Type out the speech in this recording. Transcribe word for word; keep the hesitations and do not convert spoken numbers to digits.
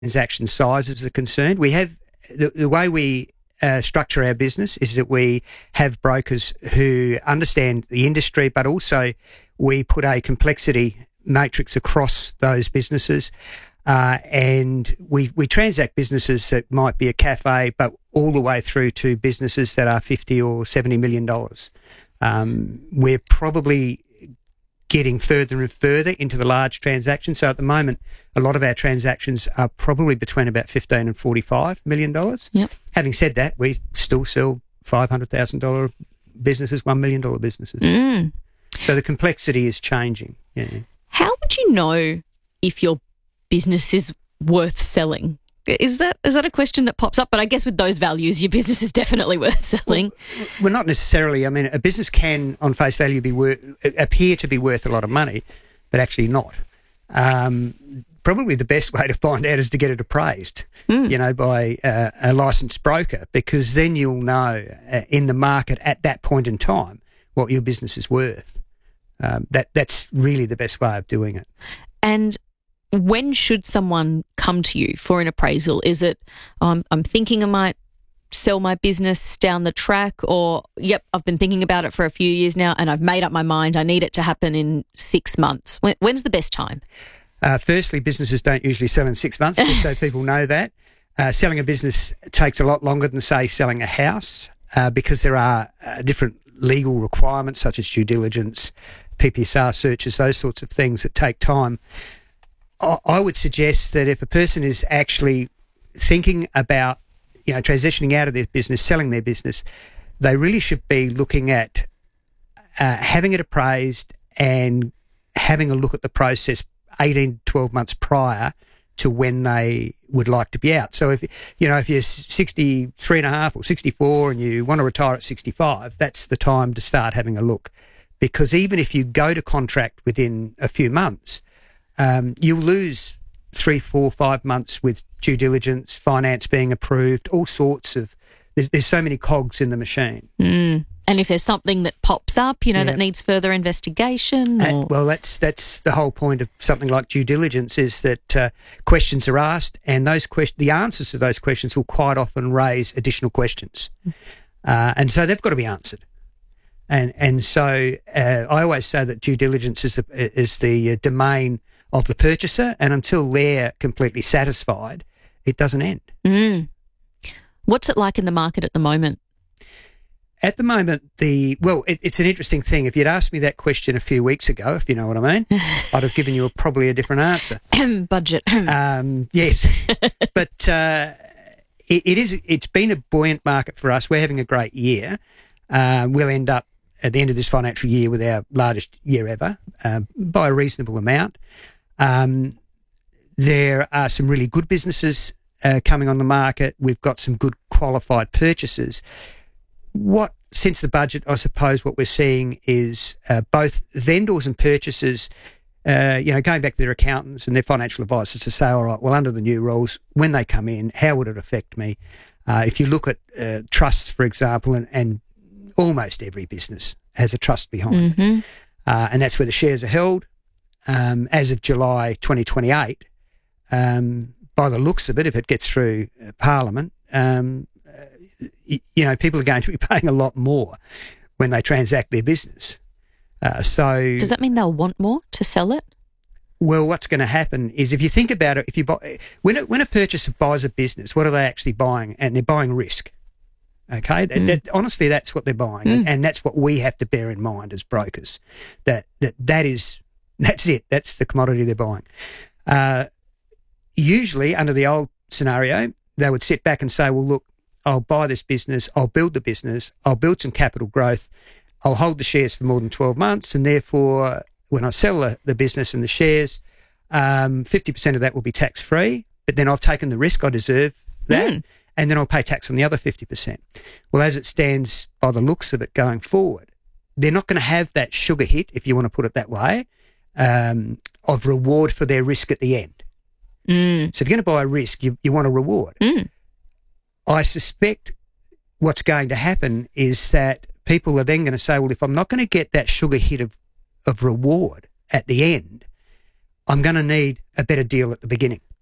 transaction sizes are concerned. We have the, the way we uh, structure our business is that we have brokers who understand the industry, but also we put a complexity matrix across those businesses. Uh, and we, we transact businesses that might be a cafe, but all the way through to businesses that are fifty or seventy million dollars. Um, we're probably getting further and further into the large transactions. So at the moment, a lot of our transactions are probably between about fifteen and forty-five million dollars. Yep. Having said that, we still sell five hundred thousand dollars businesses, one million dollars businesses. Mm. So the complexity is changing. Yeah. How would you know if your business is worth selling? Is that is that a question that pops up? But I guess with those values, your business is definitely worth selling. Well, well, not necessarily. I mean, a business can, on face value, be worth, appear to be worth a lot of money, but actually not. Um, probably the best way to find out is to get it appraised, mm. you know, by uh, a licensed broker, because then you'll know uh, in the market at that point in time what your business is worth. Um, that that's really the best way of doing it. And when should someone come to you for an appraisal? Is it, um, I'm thinking I might sell my business down the track, or, yep, I've been thinking about it for a few years now and I've made up my mind, I need it to happen in six months. When, when's the best time? Uh, firstly, businesses don't usually sell in six months, just so people know that. Uh, selling a business takes a lot longer than, say, selling a house uh, because there are uh, different legal requirements such as due diligence, P P S R searches, those sorts of things that take time. I would suggest that if a person is actually thinking about, you know, transitioning out of their business, selling their business, they really should be looking at uh, having it appraised and having a look at the process eighteen, twelve months prior to when they would like to be out. So if, you know, if you're sixty-three and a half or sixty-four and you want to retire at sixty-five, that's the time to start having a look. Because even if you go to contract within a few months, Um, you'll lose three, four, five months with due diligence, finance being approved, all sorts of. There's, there's so many cogs in the machine. Mm. And if there's something that pops up, you know, yeah. that needs further investigation. Or... And, well, that's that's the whole point of something like due diligence is that uh, questions are asked, and those question, the answers to those questions will quite often raise additional questions, uh, and so they've got to be answered. And and so uh, I always say that due diligence is the, is the domain of the purchaser, and until they're completely satisfied, it doesn't end. Mm. What's it like in the market at the moment? At the moment, the well, it, it's an interesting thing. If you'd asked me that question a few weeks ago, if you know what I mean, I'd have given you a, probably a different answer. Budget. um, yes, but uh, it, it is. It's been a buoyant market for us. We're having a great year. Uh, we'll end up at the end of this financial year with our largest year ever uh, by a reasonable amount. Um, there are some really good businesses uh, coming on the market. We've got some good qualified purchasers. What, since the budget, I suppose what we're seeing is uh, both vendors and purchasers, uh, you know, going back to their accountants and their financial advisors to say, all right, well, under the new rules, when they come in, how would it affect me? Uh, if you look at uh, trusts, for example, and, and almost every business has a trust behind mm-hmm. it. Uh, and that's where the shares are held. Um, as of July twenty twenty-eight, um, by the looks of it, if it gets through uh, Parliament, um, uh, you, you know, people are going to be paying a lot more when they transact their business. Uh, so, does that mean they'll want more to sell it? Well, what's going to happen is, if you think about it, if you buy when a, when a purchaser buys a business, what are they actually buying? And they're buying risk. Okay, mm. that, honestly, that's what they're buying, mm. and, and that's what we have to bear in mind as brokers. That that that is. That's it. That's the commodity they're buying. Uh, usually, under the old scenario, they would sit back and say, well, look, I'll buy this business, I'll build the business, I'll build some capital growth, I'll hold the shares for more than twelve months, and therefore, when I sell the, the business and the shares, um, fifty percent of that will be tax-free, but then I've taken the risk, I deserve that, mm. and then I'll pay tax on the other fifty percent. Well, as it stands by the looks of it going forward, they're not going to have that sugar hit, if you want to put it that way, Um, of reward for their risk at the end. Mm. So if you're going to buy a risk, you, you want a reward. Mm. I suspect what's going to happen is that people are then going to say, well, if I'm not going to get that sugar hit of, of reward at the end, I'm going to need a better deal at the beginning.